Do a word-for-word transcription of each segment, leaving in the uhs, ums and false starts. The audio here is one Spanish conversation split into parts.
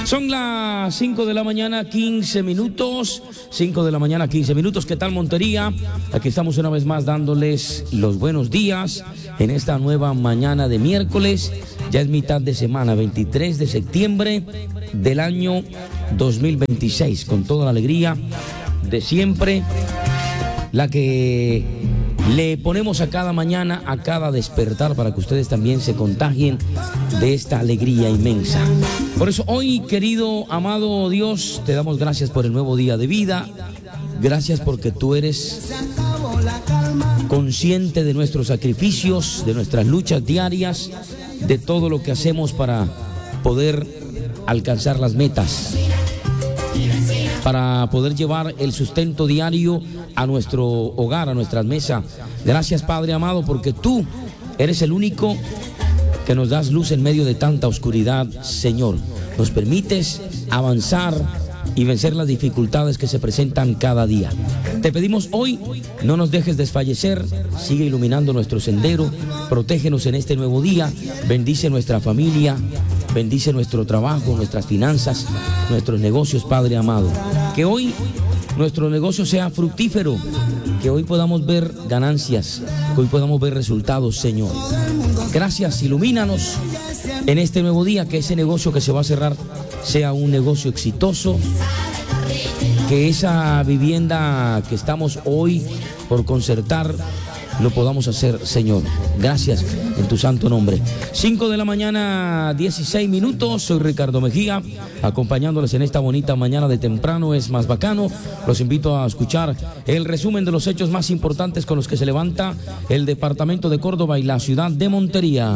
Son las cinco de la mañana, quince minutos. cinco de la mañana, quince minutos. ¿Qué tal, Montería? Aquí estamos una vez más dándoles los buenos días en esta nueva mañana de miércoles. Ya es mitad de semana, veintitrés de septiembre del año dos mil veintiséis. Con toda la alegría de siempre, la que le ponemos a cada mañana, a cada despertar, para que ustedes también se contagien de esta alegría inmensa. Por eso hoy, querido, amado Dios, te damos gracias por el nuevo día de vida. Gracias porque tú eres consciente de nuestros sacrificios, de nuestras luchas diarias, de todo lo que hacemos para poder alcanzar las metas, para poder llevar el sustento diario a nuestro hogar, a nuestras mesas. Gracias, Padre amado, porque tú eres el único que nos das luz en medio de tanta oscuridad, Señor. Nos permites avanzar y vencer las dificultades que se presentan cada día. Te pedimos hoy, no nos dejes desfallecer, sigue iluminando nuestro sendero, protégenos en este nuevo día, bendice nuestra familia, bendice nuestro trabajo, nuestras finanzas, nuestros negocios, Padre amado. Que hoy nuestro negocio sea fructífero, que hoy podamos ver ganancias, que hoy podamos ver resultados, Señor. Gracias, ilumínanos en este nuevo día, que ese negocio que se va a cerrar sea un negocio exitoso, que esa vivienda que estamos hoy por concertar lo podamos hacer, Señor. Gracias en tu santo nombre. cinco de la mañana, dieciséis minutos. Soy Ricardo Mejía, acompañándoles en esta bonita mañana de temprano es más bacano. Los invito a escuchar el resumen de los hechos más importantes con los que se levanta el departamento de Córdoba y la ciudad de Montería.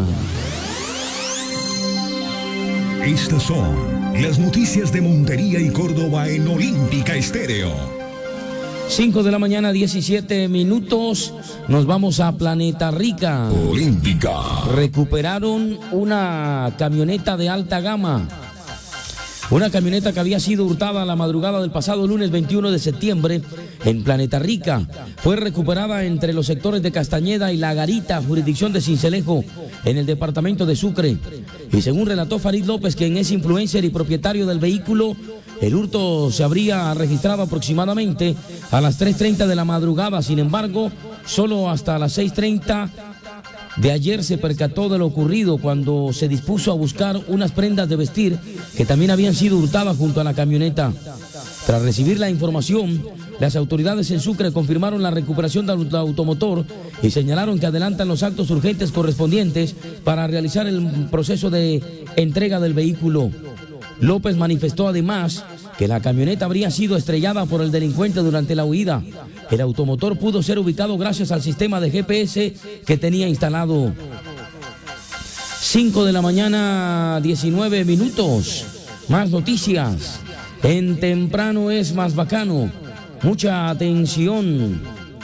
Estas son las noticias de Montería y Córdoba en Olímpica Estéreo. cinco de la mañana, diecisiete minutos. Nos vamos a Planeta Rica. Olímpica. Recuperaron una camioneta de alta gama. Una camioneta que había sido hurtada la madrugada del pasado lunes veintiuno de septiembre en Planeta Rica. Fue recuperada entre los sectores de Castañeda y La Garita, jurisdicción de Sincelejo, en el departamento de Sucre. Y según relató Farid López, quien es influencer y propietario del vehículo, el hurto se habría registrado aproximadamente a las tres treinta de la madrugada. Sin embargo, solo hasta las seis treinta de ayer se percató de lo ocurrido, cuando se dispuso a buscar unas prendas de vestir que también habían sido hurtadas junto a la camioneta. Tras recibir la información, las autoridades en Sucre confirmaron la recuperación del automotor y señalaron que adelantan los actos urgentes correspondientes para realizar el proceso de entrega del vehículo. López manifestó además que la camioneta habría sido estrellada por el delincuente durante la huida. El automotor pudo ser ubicado gracias al sistema de G P S que tenía instalado. cinco de la mañana, diecinueve minutos. Más noticias en Temprano es más bacano. Mucha atención.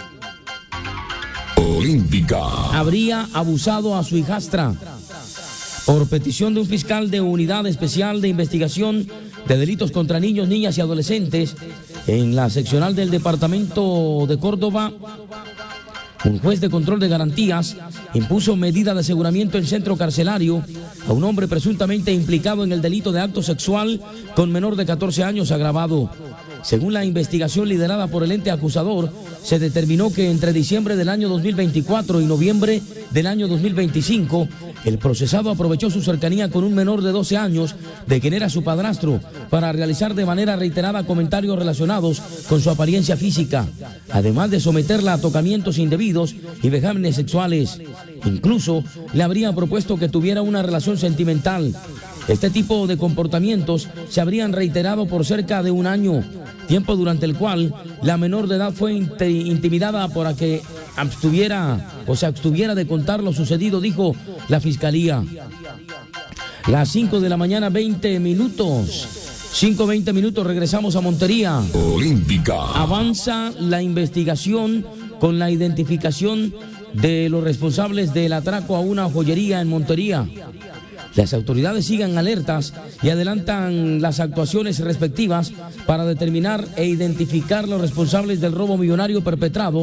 Olímpica. Habría abusado a su hijastra. Por petición de un fiscal de Unidad Especial de Investigación de Delitos contra Niños, Niñas y Adolescentes, en la seccional del departamento de Córdoba, un juez de control de garantías impuso medida de aseguramiento en centro carcelario a un hombre presuntamente implicado en el delito de acto sexual con menor de catorce años agravado. Según la investigación liderada por el ente acusador, se determinó que entre diciembre del año dos mil veinticuatro y noviembre del año dos mil veinticinco, el procesado aprovechó su cercanía con un menor de doce años, de quien era su padrastro, para realizar de manera reiterada comentarios relacionados con su apariencia física, además de someterla a tocamientos indebidos y vejámenes sexuales. Incluso le habría propuesto que tuviera una relación sentimental. Este tipo de comportamientos se habrían reiterado por cerca de un año, tiempo durante el cual la menor de edad fue intimidada para que abstuviera o se abstuviera de contar lo sucedido, dijo la fiscalía. Las cinco de la mañana, veinte minutos. cinco, veinte minutos, regresamos a Montería. Olímpica. Avanza la investigación con la identificación de los responsables del atraco a una joyería en Montería. Las autoridades siguen alertas y adelantan las actuaciones respectivas para determinar e identificar los responsables del robo millonario perpetrado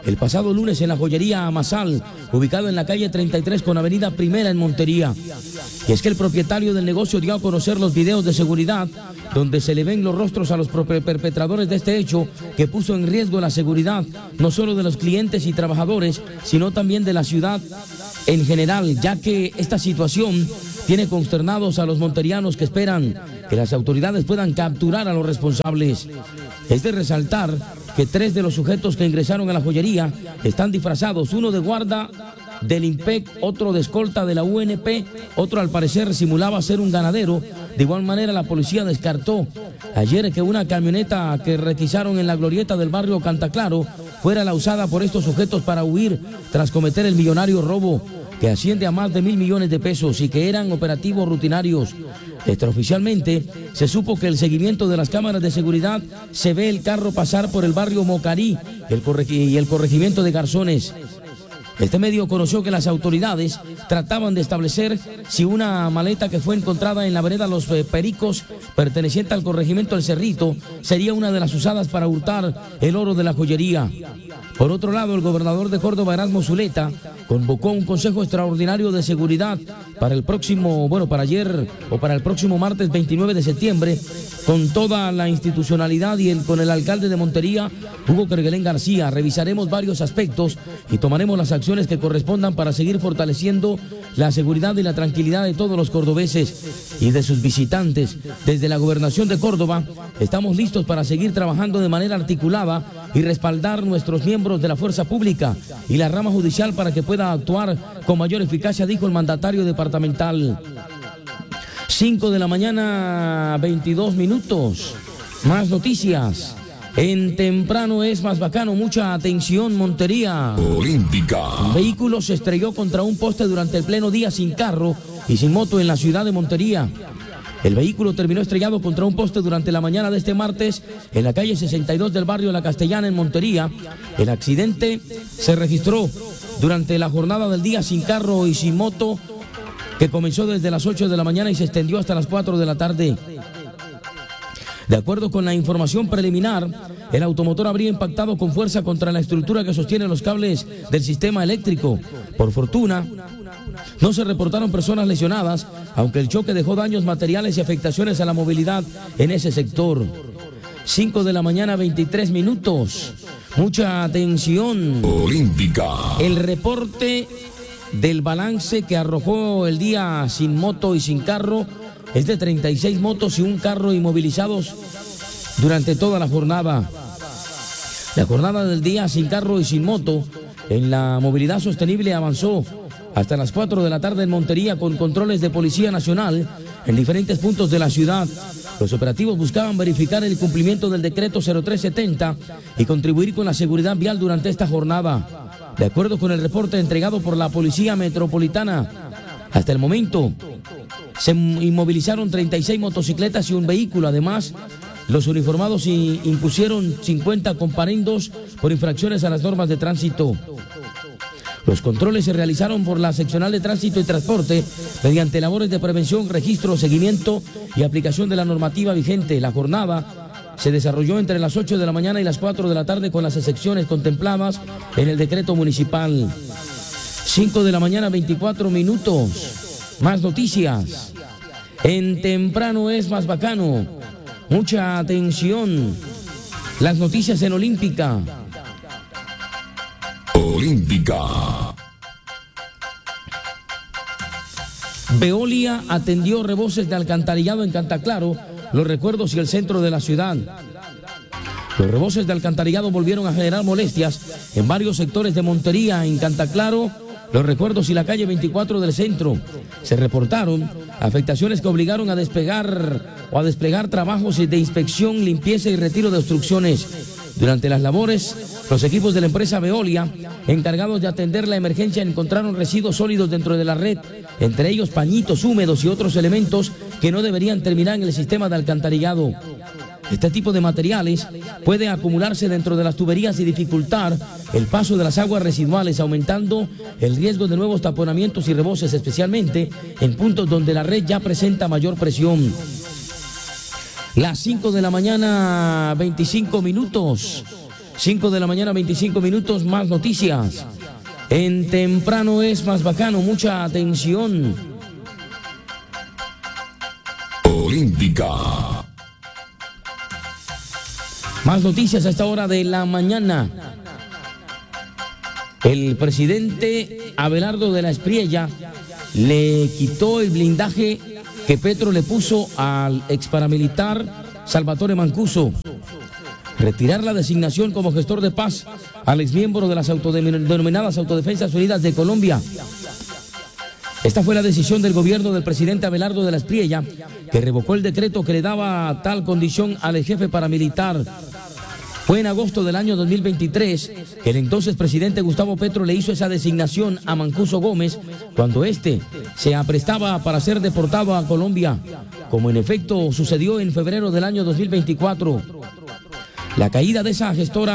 el pasado lunes en la joyería Amasal, ubicado en la calle treinta y tres con avenida Primera en Montería. Y es que el propietario del negocio dio a conocer los videos de seguridad donde se le ven los rostros a los perpetradores de este hecho que puso en riesgo la seguridad no solo de los clientes y trabajadores, sino también de la ciudad en general, ya que esta situación tiene consternados a los monterianos que esperan que las autoridades puedan capturar a los responsables. Es de resaltar que tres de los sujetos que ingresaron a la joyería están disfrazados, uno de guarda del IMPEC, otro de escolta de la U N P, otro al parecer simulaba ser un ganadero. De igual manera la policía descartó ayer que una camioneta que requisaron en la glorieta del barrio Cantaclaro fuera la usada por estos sujetos para huir tras cometer el millonario robo que asciende a más de mil millones de pesos y que eran operativos rutinarios. Extraoficialmente se supo que el seguimiento de las cámaras de seguridad se ve el carro pasar por el barrio Mocarí el corregi- y el corregimiento de Garzones. Este medio conoció que las autoridades trataban de establecer si una maleta que fue encontrada en la vereda Los Pericos, perteneciente al corregimiento El Cerrito, sería una de las usadas para hurtar el oro de la joyería. Por otro lado, el gobernador de Córdoba, Erasmo Zuleta, convocó un consejo extraordinario de seguridad para el próximo, bueno, para ayer o para el próximo martes veintinueve de septiembre, con toda la institucionalidad y el, con el alcalde de Montería, Hugo Kerguelén García. Revisaremos varios aspectos y tomaremos las acciones que correspondan para seguir fortaleciendo la seguridad y la tranquilidad de todos los cordobeses y de sus visitantes. Desde la gobernación de Córdoba estamos listos para seguir trabajando de manera articulada y respaldar nuestros miembros de la fuerza pública y la rama judicial para que pueda actuar con mayor eficacia, dijo el mandatario departamental. cinco de la mañana, veintidós minutos. Más noticias. En Temprano es más bacano. Mucha atención, Montería. Olímpica. Un vehículo se estrelló contra un poste durante el pleno día sin carro y sin moto en la ciudad de Montería. El vehículo terminó estrellado contra un poste durante la mañana de este martes en la calle sesenta y dos del barrio La Castellana en Montería. El accidente se registró durante la jornada del día sin carro y sin moto, que comenzó desde las ocho de la mañana y se extendió hasta las cuatro de la tarde. De acuerdo con la información preliminar, el automotor habría impactado con fuerza contra la estructura que sostiene los cables del sistema eléctrico. Por fortuna, no se reportaron personas lesionadas, aunque el choque dejó daños materiales y afectaciones a la movilidad en ese sector. cinco de la mañana, veintitrés minutos. Mucha atención. Olímpica. El reporte del balance que arrojó el día sin moto y sin carro es de treinta y seis motos y un carro inmovilizados durante toda la jornada. La jornada del día sin carro y sin moto en la movilidad sostenible avanzó hasta las cuatro de la tarde en Montería con controles de Policía Nacional en diferentes puntos de la ciudad. Los operativos buscaban verificar el cumplimiento del decreto cero tres setenta y contribuir con la seguridad vial durante esta jornada. De acuerdo con el reporte entregado por la Policía Metropolitana, hasta el momento se inmovilizaron treinta y seis motocicletas y un vehículo. Además, los uniformados impusieron cincuenta comparendos por infracciones a las normas de tránsito. Los controles se realizaron por la Seccional de Tránsito y Transporte mediante labores de prevención, registro, seguimiento y aplicación de la normativa vigente. La jornada se desarrolló entre las ocho de la mañana y las cuatro de la tarde con las excepciones contempladas en el decreto municipal. cinco de la mañana, veinticuatro minutos. Más noticias. En Temprano es más bacano. Mucha atención. Las noticias en Olímpica. Olímpica. Veolia atendió reboses de alcantarillado en Cantaclaro, Los Recuerdos y el centro de la ciudad. Los reboses de alcantarillado volvieron a generar molestias en varios sectores de Montería, en Cantaclaro, Los Recuerdos y la calle veinticuatro del centro. Se reportaron afectaciones que obligaron a despegar o a desplegar trabajos de inspección, limpieza y retiro de obstrucciones. Durante las labores, los equipos de la empresa Veolia, encargados de atender la emergencia, encontraron residuos sólidos dentro de la red, entre ellos pañitos húmedos y otros elementos que no deberían terminar en el sistema de alcantarillado. Este tipo de materiales puede acumularse dentro de las tuberías y dificultar el paso de las aguas residuales, aumentando el riesgo de nuevos taponamientos y reboses, especialmente en puntos donde la red ya presenta mayor presión. Las cinco de la mañana, veinticinco minutos. cinco de la mañana, veinticinco minutos, más noticias. En Temprano es más bacano, mucha atención. Olímpica. Más noticias a esta hora de la mañana. El presidente Abelardo de la Espriella le quitó el blindaje que Petro le puso al ex paramilitar Salvatore Mancuso. Retirar la designación como gestor de paz al exmiembro de las autodenominadas Autodefensas Unidas de Colombia. Esta fue la decisión del gobierno del presidente Abelardo de la Espriella, que revocó el decreto que le daba tal condición al jefe paramilitar. Fue en agosto del año dos mil veintitrés que el entonces presidente Gustavo Petro le hizo esa designación a Mancuso Gómez cuando éste se aprestaba para ser deportado a Colombia, como en efecto sucedió en febrero del año dos mil veinticuatro. La caída de esa gestora